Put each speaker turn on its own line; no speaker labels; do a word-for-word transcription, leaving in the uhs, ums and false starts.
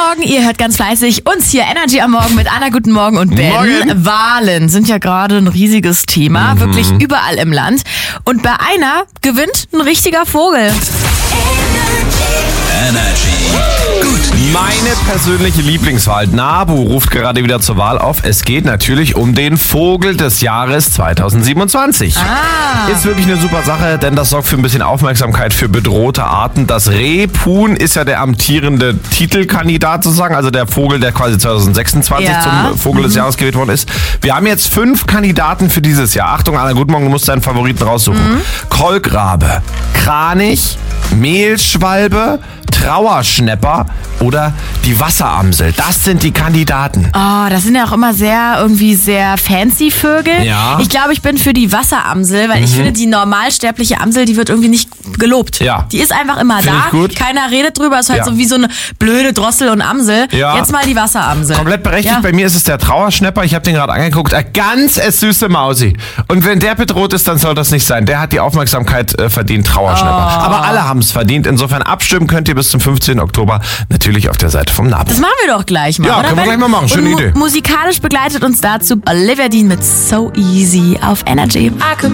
Morgen, ihr hört ganz fleißig uns hier Energy am Morgen mit Anna, guten Morgen und Ben.
Morgen.
Wahlen sind ja gerade ein riesiges Thema,
Mhm.
wirklich überall im Land. Und bei einer gewinnt ein richtiger Vogel.
Energy. Gut.
Meine persönliche Lieblingswahl. Nabu ruft gerade wieder zur Wahl auf. Es geht natürlich um den Vogel des Jahres zweitausendsiebenundzwanzig.
Ah.
Ist wirklich eine super Sache, denn das sorgt für ein bisschen Aufmerksamkeit für bedrohte Arten. Das Rebhuhn ist ja der amtierende Titelkandidat sozusagen, also der Vogel, der quasi zweitausendsechsundzwanzig
Ja.
zum Vogel des Jahres gewählt worden ist. Wir haben jetzt fünf Kandidaten für dieses Jahr. Achtung, Anna, guten Morgen, du musst deinen Favoriten raussuchen. Kolkrabe, Kranich, Mehlschwalbe, Trauerschnepper oder die Wasseramsel. Das sind die Kandidaten.
Oh, das sind ja auch immer sehr, irgendwie sehr fancy Vögel.
Ja.
Ich glaube, ich bin für die Wasseramsel, weil ich finde, die normalsterbliche Amsel, die wird irgendwie nicht gelobt.
Ja.
Die ist einfach immer
Find
da.
ich gut.
Keiner redet drüber. Ist halt
Ja.
so wie so eine blöde Drossel und Amsel.
Ja.
Jetzt mal die Wasseramsel.
Komplett berechtigt.
Ja.
Bei mir ist es der Trauerschnepper. Ich habe den gerade angeguckt. Eine ganz süße Mausi. Und wenn der bedroht ist, dann soll das nicht sein. Der hat die Aufmerksamkeit äh, verdient, Trauerschnepper.
Oh.
Aber alle haben es verdient. Insofern abstimmen könnt ihr bis zum fünfzehnten Oktober natürlich auf der Seite vom Nabu.
Das machen wir doch gleich mal,
Ja,
oder?
können wir
Ben?
gleich mal machen. Schöne
Und mu-
Idee.
Musikalisch begleitet uns dazu Olivia Dean mit So Easy auf Energy.
I could